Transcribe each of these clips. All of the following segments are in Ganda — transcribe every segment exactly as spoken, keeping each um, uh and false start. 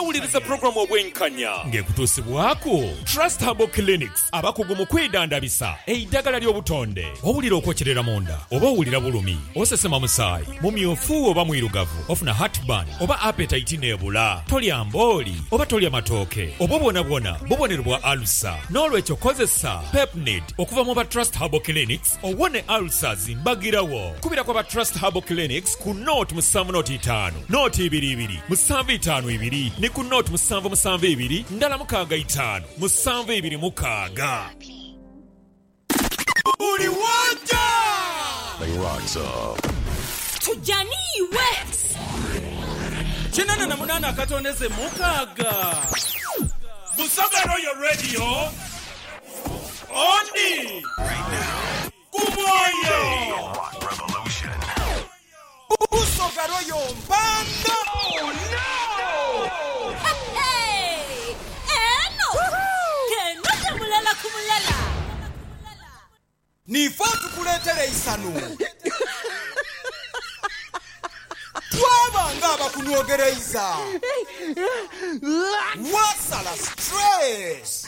wuliriza programu obwenkanya ng'ekutuusibwako Trust Herbal Clinics abakugu mu kwedandabisa eddagala ly'obutonde. Owulira okwokyerera munda oba owulira bulumi osesema musaayi mumyufu oba mwirugavu ofuna heartburn oba appetite n'ebula tolya mbooli oba tolya matooke oba bwonabwona bubonerwa alusa n'olwekyo kozesa Pepnid okuva mu ba Trust Herbal Clinics owone ulcers mbagirawo. Kubira kwa ba Trust Herbal Clinics ku note musanvu noti itaano noti ibiri ibiri musanvu itaano ibiri ne ku note musanvu musanvu ibiri ndala mukaaga itaano musanvu ibiri mukaaga. Uli wanja They rocks up tujaniwe chinana na munana akatondeze mukaaga. Busoga Royal Radio Ondi right now. Kumoyo Rock Revolution. Busoga Royal Banda. Oh no! hey eno keno temulala kumulala Nifatu kuletere isanu. Twabanga abakunyogereza. Wasala stress.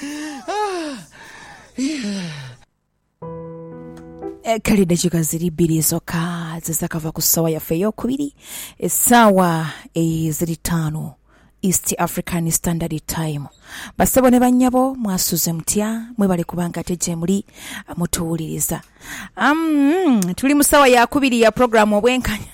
Kali dakika ziri bbiri zokka zizakava ku ssaawa yaffe ey'okubiri essaawa eziri ttaano East African Standard Time. Basebo ne bannyabo mwasuze mutya mwebale kubanga ate gye muli mutuwuliriza. Um, tuli mu ssaawa yakubiri ya programu obwenkanya.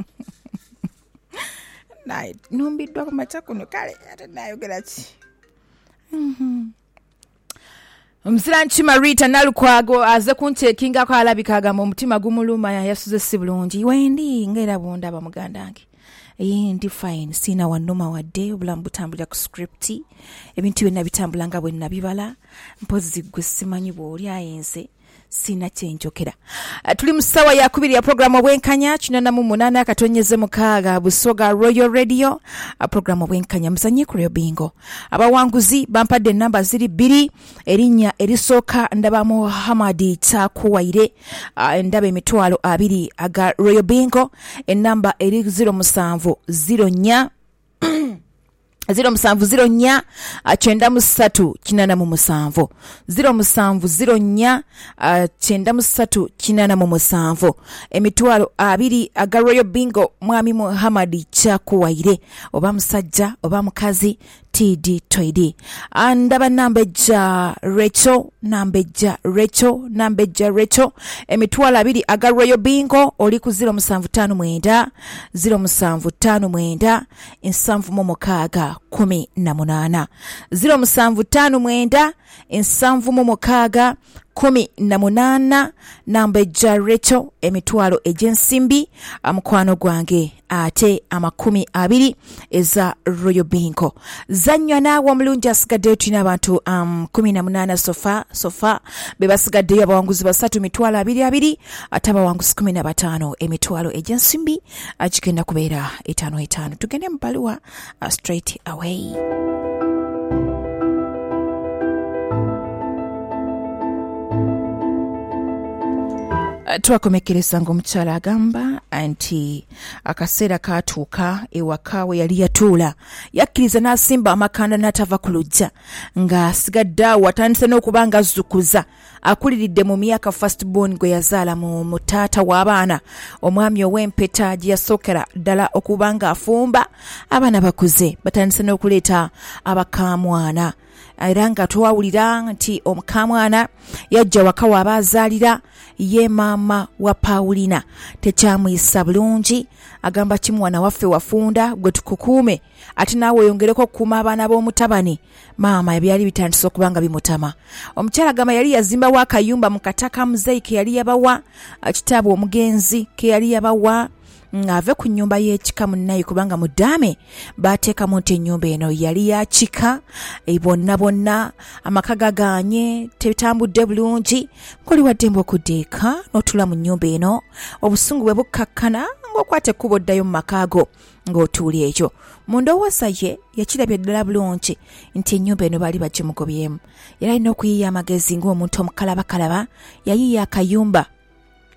Naye numbiddwa ku makya kuno kale ate nayogera ki? Mhm. Omusiranchi Rita Nalukwago aze kunteekingako alabika agamba omutima gumuluma yasuze si bulungi. Wendi ngera bondaba mugandange. Eyi ndi fine sina wannuma wadde obulamu butambulira ku scripti ebintu byonna bitambula nga bwe nabibala mpozi gwe simanyi bw'oli ayenze sina kyenjokera. Uh, tuli mu ssaawa ya kubiri ya programu obwenkanya kinana mu munana akatonyeze mukaaga Busoga Royal Radio. Uh, programu obwenkanya muzanye ku Bingo. Abawanguzi bampadde namba ziri bbiri erinnya erisooka ndaba Muhammad Takuwaire uh, ndaba emitwalo abiri aga Royal Bingo enamba eri zero musanvu zero nnya zero musanvu zero nnya chenda musatu kinana mu musanvu zero musanvu zero nnya chenda musatu kinana mu musanvu emitwalo abiri aga Royal Bingo mwami Muhammad Takuwaire oba musajja oba mukazi T D Toidi andaba nambeja Recho nambeja Recho nambeja Recho emitwalo abiri aga Royal Bingo oli ku zero musanvu ttaano mwenda zero musanvu ttaano mwenda ensanvu mu mukaaga kumi na munaana zero musanvu ttaano mwenda ensanvu mu mukaaga kumi na munaana nambeja Recho emitwalo egy'ensimbi amukwano gwange ate amakumi abiri eza Royal Bingo. Zanywa naawe omulungi asigaddeyo tulina abantu um, kumi na munaana sofa sofa be basigaddeyo abawanguzi basatu emitwalo abiri abiri ate abawanguzi kumi na bataano emitwalo egy'ensimbi agigenda kubeera etaano etaano. Tugende mu baluwa uh, straight away. Twakomekereza ng'omukyala agamba nti akaseera kaatuuka ewaka we yali yatuula yakkiriza n'asimba amakanda n'atava ku lujja ng'asigadde awo atandise n'okuba nga azzukuza akuliridde mu myaka firstborn gwe yazaala mu mutaata w'abaana omwami ow'empeta gye yasookera ddala okuba nga afumba abaana bakuze batandise n'okuleeta abakamwana era nga twawulira nti omukamwana yajja waka w'abaazaalira ye maama wa Paulina tekyamuyisa bulungi agamba kimwana waffe wafunda gwe tukukuume ate naawe oyongereko okukuuma abaana b'omutabani maama byali bitandise okuba nga bimutama. Omukyala agamba yali yazimbawo akayumba mu kataka muzeyi ke yali yabawa kitaabwe omugenzi ke yali yabawa ng'ave ku nnyumba y'ekika munnaye kubanga mu ddaame baateekamu nti ennyumba eno yali ya kika bonna bonna amaka gaganye tetambudde bulungi koli waddembe okuddeeka n'otula mu nnyumba eno obusungu bwe bukkakkana ng'okwata ekkubo oddayo mu makaago ng'otuula ekyo. Mu ndowooza ye yakirabye ddala bulungi nti ennyumba eno baali bagimugobyemu. Yali alina okuyiiya amagezi ng'omuntu omukalabakalaba yayiiya akayumba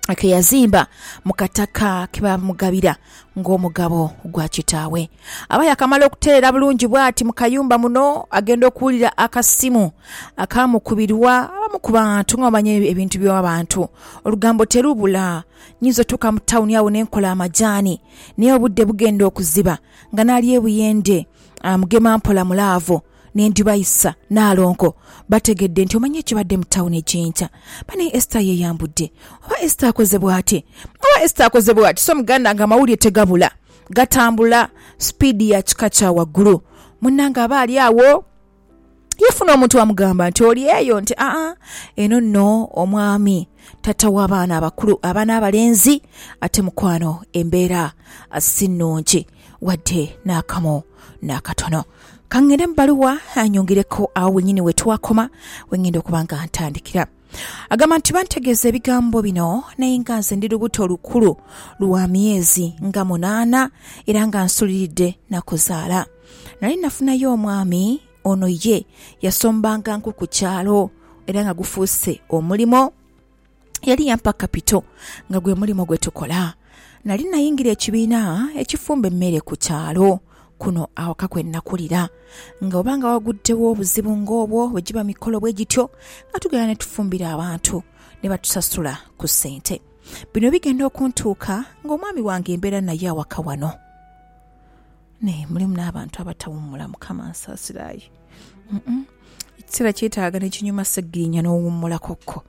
ke yazimba mu kataka ke bamugabira ng'omugabo gwa kitaawe. Aba yakamala okuteera bulungi bw'ati mu kayumba muno agenda okuwulira akasimu akamukubirwa abamu ku bantu ng'omanye ebintu by'abantu. Olugambo terubula, nyizo tuka mu tawuni awo n'enkola amajaani naye obudde bugenda okuziba nga n'ali ebuyende amugema mpola mulaavu n'endibayisa n'alonko bategedde nti omanye ekibadde mu tawuni ekinkya. Bane Esther ye yambudde oba Esther akoze bw'ati oba Esther akoze bw'ati. So muganda nga amawulire tegabula gatambula sipiidi ya kika kya waggulu. Munnanga aba ali awo yefuna omuntu amugamba nti oli eyo nti aa eno nno omwami tata w'abaana abakulu abaana abalenzi ate mukwano embeera asinnungi wadde n'akamo n'akatono. Kangende mbaluwa anyongireko awo wenyini we twakoma wengenda okuba nga ntandikira. Agamba nti bantegeeza ebigambo bino naye nga nze ndi lubuto olukulu lwa myezi nga munaana era nga nsuliridde nakuzaala. Nali nafunayo omwami ono ye yasombanga nku ku kyalo era nga gufuuse omulimo. Yali yampa kapito nga gwe mulimo gwe tukola. Nali nayingira ekibiina ekifumba emmere ku kyalo kuno awaka kwe nakulira nga obanga waguddewo obuzibu ng'obwo bwe giba mikolo bwe gityo nga tugenda ne tufumbira abantu ne batusasula ku ssente. Bino bigenda okuntuuka ng'omwami wange embeera naye awaka wano. Ne mulimu n'abantu abatawummula Mukama nsaasirayo. Ekiseera kyetaaga n'ekinyuma seggirinya n'owummulakokko.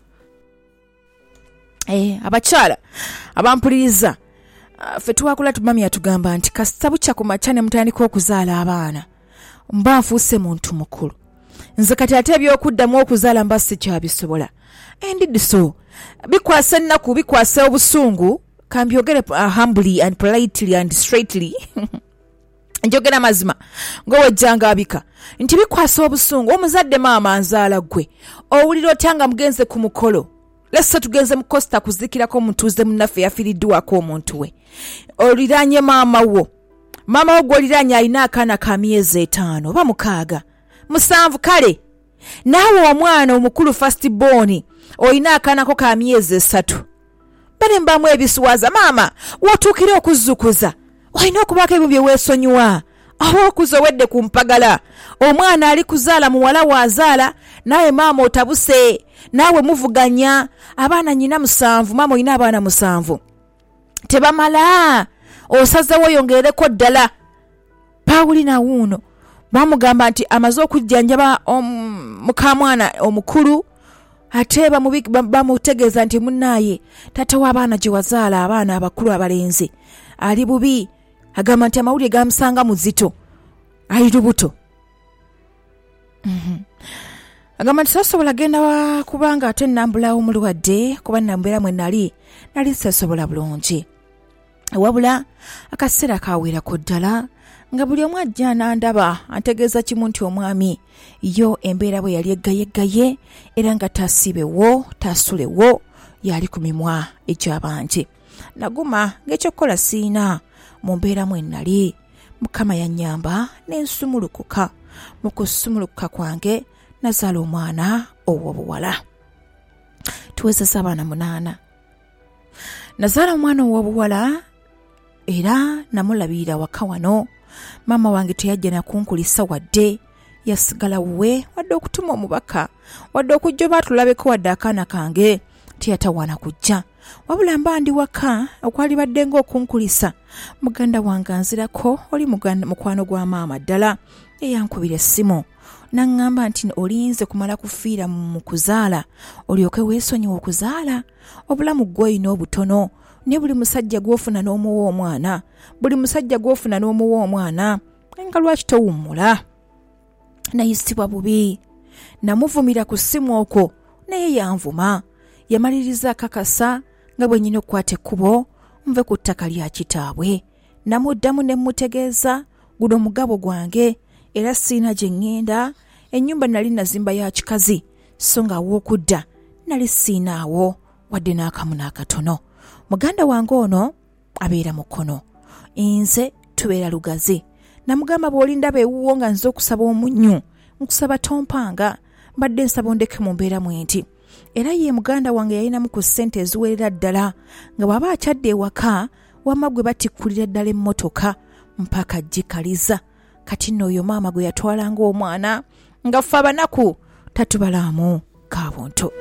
Eh, abakyala abampuliriza ffe twakula tumami yatugamba nti kasita bukya ku makya ne mutandika okuzaala abaana mba nfuuse muntu mukulu. Nze kati ate ebyokuddamu okuzaala mba sikyabisobola. Indeed so. Bikwasa ennaku bikwasa obusungu kambyogere uh, humbly and politely and straightly. Njogera mazima ng'owejjanga abika nti bikwasa obusungu omuzadde maama nzaala gwe owulira otyanga mugenze ku mukolo. Lesa tugenze mu Costa kuzikirako mutuze munnaffe yafiiriddwako omuntu we. Oliranye maama wo. Maama wo gw'oliranye alina akaana ka myezi etaano oba mukaaga. Musanvu kale. Naawe omwana omukulu first born olina akaanako ka myezi esatu. Bale mbamu ebisuwaza maama wootuukira okuzzukuza. Olina okubaako ebyo bye weesonyiwa. Oba okuza owedde ku mpagala. Omwana ali kuzaala muwala waazaala nawe maama otabuse. Nawe muvuganya abaana nyina musanvu maama olina abaana musanvu. Tebamala osazewo yongereko ddala. Pawulina wuuno bamugamba nti amaze okujjanjaba mukamwana omukulu ate bamutegeeza nti munnaaye tata w'abaana gye wazaala abaana abakulu abalenzi ali bubi. Agamba nti amawulire gamusanga muzito ali lubuto. mm-hmm. Agamba nti sasobola genda kubanga ate nambulawo omulwadde kuba nambeera mwe nali nali sasobola bulungi. Wabula akaseera kaweerako ddala nga buli omu ajja n'andaba antegeeza kimu nti omwami yo embeera bwe yali eggayeggaye era nga taasibewo taasulewo yali ku mimwa egy'abangi. Naguma ng'ekyokukola siina mu mbeera mwe nali. Mukama yannyamba n'ensumulukuka. Mu kusumulukuka kwange nazaala omwana ow'obuwala. Tuwezezza abaana munaana. Nazaala omwana ow'obuwala era namulabirira waka wano. Maama wange teyajja nakunkulisa wadde yasigala wuwe wadde okutuma omubaka wadde okujja baatulabeko wadde akaana kange teyatawaana kujja. Wabula mba ndi waka okwali badde ng'okunkulisa muganda wange anzirako oli mukwano gwa maama ddala eyankubira essimu n'aŋŋamba nti olinze kumala kufiira mu kuzaala olyoke weesonyiwa okuzaala. Obulamu gw'olina obutono ne buli musajja gw'ofuna n'omuwa omwana buli musajja gw'ofuna n'omuwa omwana nga lwaki towummula. Nayisibwa bubi. Namuvumira ku ssimu okwo naye yanvuma. Yamaliriza akakasa nga bwe nnyina okukwata ekkubo nve ku ttaka lya kitaabwe. Namuddamu ne mmutegeeza guno omugabo gwange era siina gye ŋŋenda. Ennyumba nali nazimba ya kikazi so nga aw'okudda nali siinaawo wadde n'akamu n'akatono. Muganda wange ono abeera mukono. Nze tubeera lugazi. Namugamba bw'olindaba ewuwo nga nze okusaba omunnyu nkusaba tompanga mbadde nsaba ondeke mu mbeera mwenti. era ye muganda wange yalinamu ku ssente eziwerera ddala nga bw'aba akyadde ewaka wamma gwe batikkulira ddala emmotoka mpaka gikaliza. Kati nno oyo maama gwe yatwalanga omwana nga ffe abanaku tatubalaamu kaabuntu.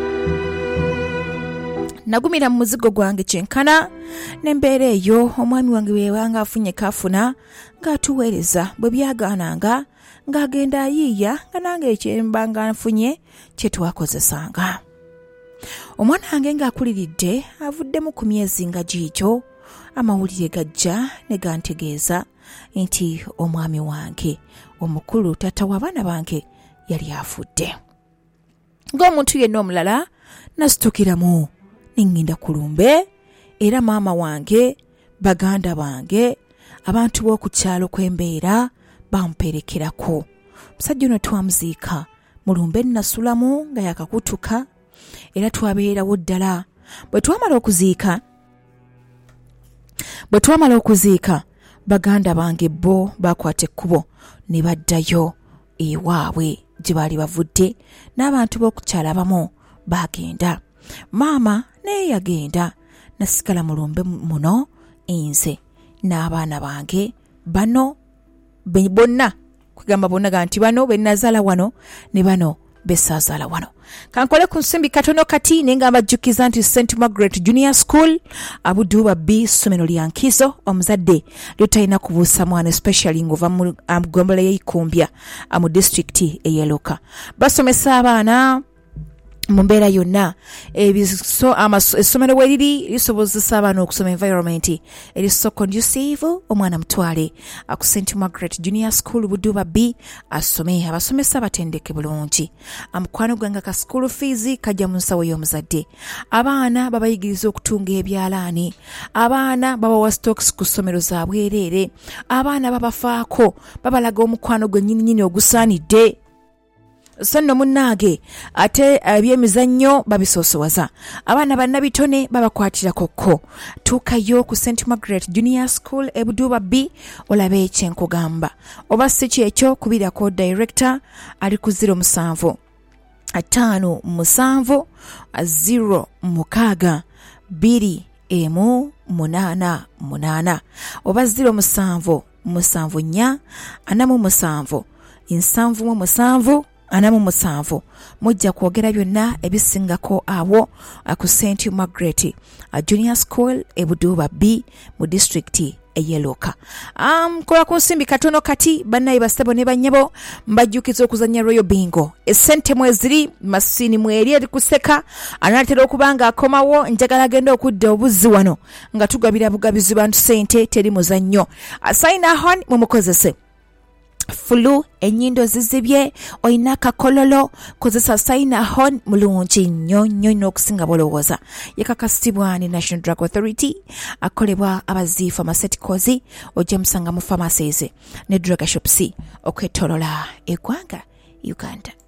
Nagumira mu muzigo gwange kyenkana n'embeera eyo omwami wange bwe yabanga afunye kaafuna ng'atuweereza bwe byagaananga ng'agenda ayiiya nga nange ekyembanga nfunye kye twakozesanga. Omwana wange ng'akuliridde avuddemu ku myezi nga giikyo amawulire gajja ne gantegeeza nti omwami wange omukulu taata w'abaana bange yali afudde. Ng'omuntu yenna omulala nasitukiramu ningenda kulumbe era maama wange baganda bange abantu b'oku kyalo kw'embeera bamperekerako. Musajja ono twamuziika mulumbe nasulamu nga yakakutuka era twabeerawo ddala. Bwe twamala okuziika bwe twamala okuziika baganda bange bo bakwata ekkubo ne baddayo ewaabwe gye baali bavudde n'abantu b'oku kyalo abamu bagenda. Maama naye yagenda nasigala mulumbe muno nze n'abaana bange bano bonna kugamba bonna ga nti bano be nazaala wano ne bano be saazaala wano. Kankole ku nsimbi katono kati ne nga mbajjukiza nti Saint Margaret Junior School Abuduba B ssomero lya nkizo omuzadde lyotalina kubuusa mwana especially ng'ova mu ggombolola y'Ikumbya mu district eyeloka. Basomesa abaana mu mbeera yonna essomero we liri lisobozesa abaana okusoma environment eri so conducive. Omwana mutwale ku Saint Margaret Junior School Buduba B asome, abasomesa batendeke bulungi. Amukwano gwenga ka school fees kajja mu nsawo y'omuzadde. Abaana babayigiriza okutunga ebyalaani, abaana babawa stocks ku ssomero za bwereere, abaana babafaako babalaga omukwano gwe nnyini ogusaanidde. Sanno munnaage ate ebyemizannyo babisoosowaza, abaana bannabitone babakwatira kokko. Tuukayo ku Saint Margaret Junior School e Buduba B olabe ekyenkugamba. Oba si kyekyo kubirako director ali ku zero musanvu ataano musanvu zero mukaaga biri emu munaana munaana oba zero musanvu musanvu nnya ana mu musanvu nsanvu mu musanvu ana mu musanvu. Mujja kwogera byonna ebisingako awo ku Saint Margaret Junior School e Buduba B mu district eyeloka. Um, kola ku nsimbi katono kati bannaye basebo ne bannyabo mbajjukiza okuzanya Royal Bingo. Essente mweziri masini mweri eri kuseka anatera okubanga akomawo njagala agenda okudda obuzzi wano nga tugabira bugabizi bantu sente teri muzannyo. Asaina hon mumukozese fulu enyindo zizibye oyina kakololo kozesa saina hon mulungi nnyo nnyo n'okusinga bolowooza. Yakakasibwa ne National Drug Authority akolebwa abazi pharmaceuticals ojja musanga mu pharmacies ne drug shops okwetolola eggwanga Uganda.